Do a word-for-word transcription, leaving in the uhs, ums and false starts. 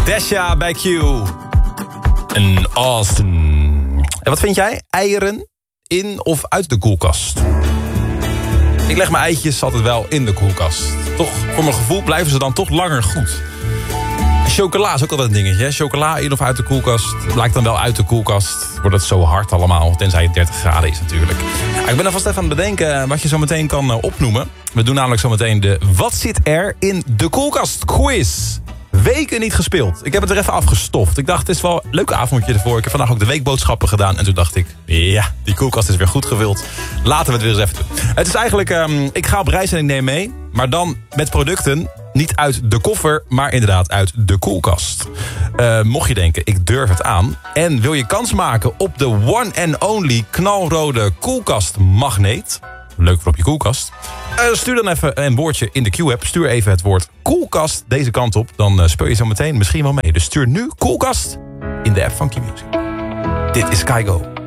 Desha bij Q. En Austin. En wat vind jij? Eieren in of uit de koelkast? Ik leg mijn eitjes altijd wel in de koelkast. Toch, voor mijn gevoel blijven ze dan toch langer goed. Chocola is ook altijd een dingetje. Hè? Chocola in of uit de koelkast. Het lijkt dan wel uit de koelkast. Wordt het zo hard allemaal. Tenzij het dertig graden is natuurlijk. Ik ben alvast even aan het bedenken wat je zo meteen kan opnoemen. We doen namelijk zo meteen de Wat zit er in de koelkast quiz. Weken niet gespeeld. Ik heb het er even afgestoft. Ik dacht, het is wel een leuk avondje ervoor. Ik heb vandaag ook de weekboodschappen gedaan. En toen dacht ik, ja, die koelkast is weer goed gevuld. Laten we het weer eens even doen. Het is eigenlijk, um, ik ga op reis en ik neem mee. Maar dan met producten niet uit de koffer, maar inderdaad uit de koelkast. Uh, mocht je denken, ik durf het aan. En wil je kans maken op de one and only knalrode koelkastmagneet. Leuk voor op je koelkast. Uh, stuur dan even een woordje in de Q-app. Stuur even het woord koelkast deze kant op. Dan uh, speel je zo meteen misschien wel mee. Dus stuur nu koelkast in de app van Q-Music. Dit is Kygo.